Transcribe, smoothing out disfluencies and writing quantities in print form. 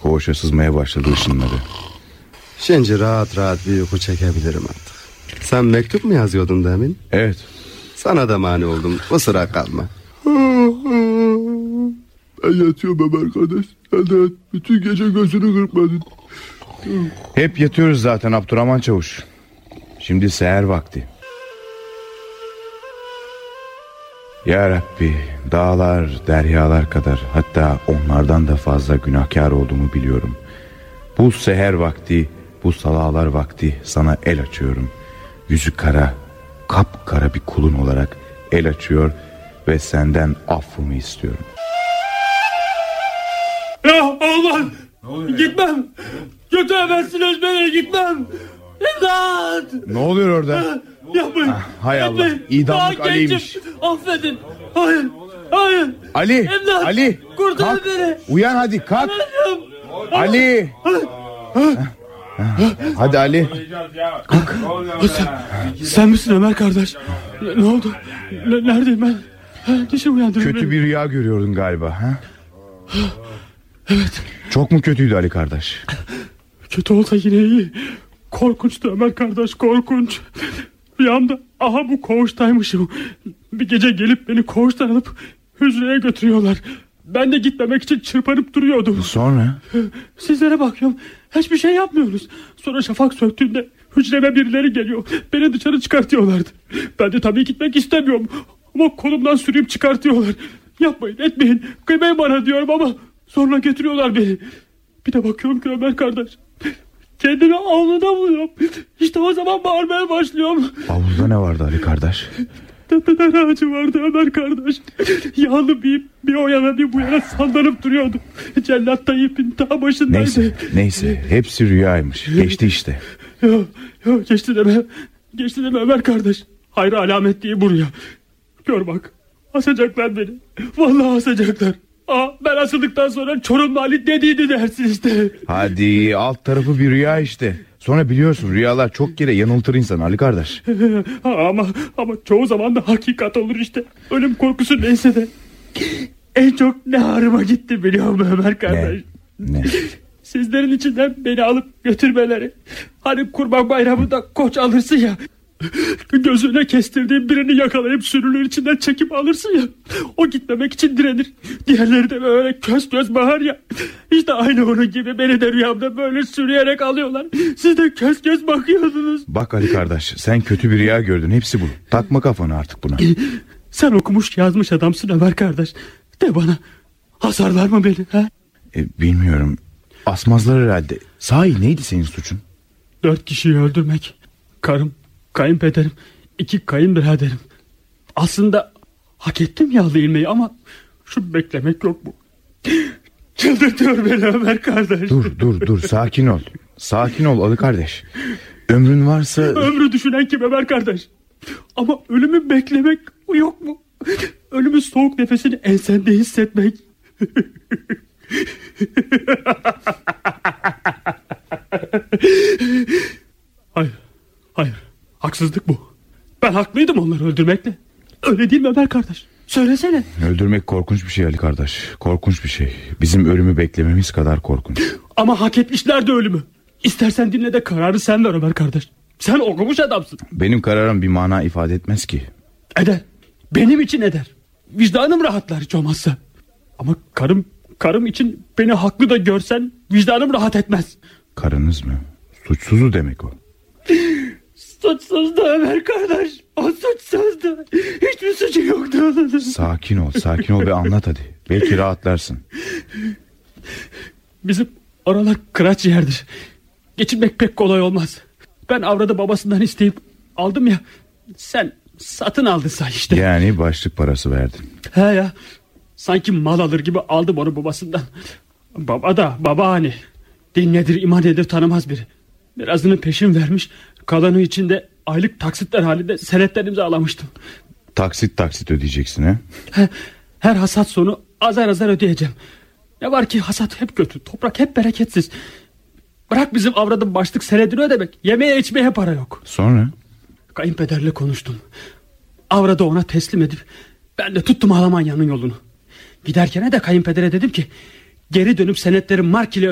koğuşa sızmaya başladı ışınları. Şimdi rahat rahat bir uyku çekebilirim artık. Sen mektup mu yazıyordun demin? Evet. Sana da mani oldum, kusura kalma. Ben yatıyorum Ömer kardeş. Sen de bütün gece gözünü kırpmadın. Hep yatıyoruz zaten Abdurrahman Çavuş. Şimdi seher vakti. Ya Rabbi, dağlar, deryalar kadar, hatta onlardan da fazla günahkar olduğumu biliyorum. Bu seher vakti, bu salalar vakti sana el açıyorum. Yüzü kara, kapkara bir kulun olarak el açıyor ve senden affımı istiyorum. Ya Allah! Gitmem! Götüremezsiniz beni, gitmem! İmdat! Ne oluyor orada? Yapmayın! Hay Allah, idamlık Ali'ymiş. Affedin! Hayır! Hayır! Ali! İmdat! Ali! Kurtarın Kalk. beni! Uyan hadi, kalk! Anacığım! Ali! Hadi Ali. Kalk. Sen misin Ömer kardeş? Ne oldu? Neredeyim ben? Niçin uyandırdın Kötü beni? bir rüya görüyordun galiba, ha? Evet. Çok mu kötüydü Ali kardeş? Kötü olsa yine iyi. Korkunçtu Ömer kardeş, korkunç. Rüyamda aha bu koğuştaymışım. Bir gece gelip beni koğuştan alıp hücreye götürüyorlar. Ben de gitmemek için çırpınıp duruyordum. Sonra? Sizlere bakıyorum, hiçbir şey yapmıyoruz. Sonra şafak söktüğünde hücreme birileri geliyor. Beni dışarı çıkartıyorlardı. Ben de tabii gitmek istemiyorum. Ama kolumdan sürüp çıkartıyorlar. Yapmayın, etmeyin, kıymayın bana diyorum ama sonra getiriyorlar beni. Bir de bakıyorum ki Ömer kardeş, kendimi avluda buluyorum. İşte o zaman bağırmaya başlıyorum. Avluda ne vardı Ali kardeş? Dar ağacı vardı Ömer kardeş. Yağlı bir o yana bir bu yana sallanıp duruyordu. Cellat Tayyip'in ta başındaydı. Neyse hepsi rüyaymış. Geçti işte. Yok geçti deme Ömer kardeş. Hayır alamet değil bu rüya. Gör bak, asacaklar beni. Vallahi asacaklar. Ben asıldıktan sonra Çorumlu Ali dediydi dersin işte. Hadi, alt tarafı bir rüya işte. Sonra biliyorsun rüyalar çok kere yanıltır insan Ali kardeş. Ama çoğu zaman da hakikat olur işte. Ölüm korkusu neyse de. En çok ne ağrıma gitti biliyor musun Ömer kardeş? Ne? Sizlerin içinden beni alıp götürmeleri. Hani Kurban Bayramı'nda koç alırsın ya, gözüne kestirdiğin birini yakalayıp sürünün içinden çekip alırsın ya. O gitmemek için direnir. Diğerleri de böyle köz köz bağır ya. İşte aynı onun gibi beni de rüyamda böyle sürüyerek alıyorlar. Siz de köz köz bakıyordunuz. Bak Ali kardeş, sen kötü bir rüya gördün, hepsi bu. Takma kafanı artık buna. Sen okumuş yazmış adamsın Ömer kardeş. De bana, hasarlar mı beni ha? Bilmiyorum. Asmazlar herhalde. Sahi neydi senin suçun? 4 kişiyi öldürmek. Karım, kayınpederim, 2 kayınbiraderim. Aslında hak ettim yağlı ilmeği ama şu beklemek yok mu? Çıldırtıyor beni Ömer kardeş. Dur sakin ol. Sakin ol Ali kardeş. Ömrün varsa... Ömrü düşünen kim Ömer kardeş? Ama ölümü beklemek yok mu? Ölümün soğuk nefesini ensende hissetmek. Hayır. Haksızlık bu. Ben haklıydım onları öldürmekle. Öyle değil mi Ömer kardeş? Söylesene. Öldürmek korkunç bir şey Ali kardeş. Korkunç bir şey. Bizim ölümü beklememiz kadar korkunç. Ama hak etmişler de ölümü. İstersen dinle de kararı sen ver Ömer kardeş. Sen okumuş adamsın. Benim kararım bir mana ifade etmez ki. Eder. Benim için eder. Vicdanım rahatlar hiç olmazsa. Ama karım için beni haklı da görsen vicdanım rahat etmez. Karınız mı? Suçsuzu demek o. Suçsuzdu Ömer kardeş. O suçsuzdu. Hiçbir suçu yoktu. Sakin ol ve anlat hadi. Belki rahatlarsın. Bizim oralar kıraç yerdir. Geçinmek pek kolay olmaz. Ben avradı babasından isteyip aldım ya. Sen satın aldın say işte. Yani başlık parası verdin. He ya. Sanki mal alır gibi aldım onu babasından. Baba hani. Din nedir iman nedir tanımaz biri. Birazını peşin vermiş. Kalanı içinde aylık taksitler halinde senetler imzalamıştım. Taksit ödeyeceksin ha? Her hasat sonu azar azar ödeyeceğim. Ne var ki hasat hep kötü, toprak hep bereketsiz. Bırak bizim avradın başlık senedini ödemek, yemeye içmeye para yok. Sonra? Kayınpederle konuştum. Avradı ona teslim edip ben de tuttum Almanya'nın yolunu. Giderken de kayınpedere dedim ki geri dönüp senetleri mark ile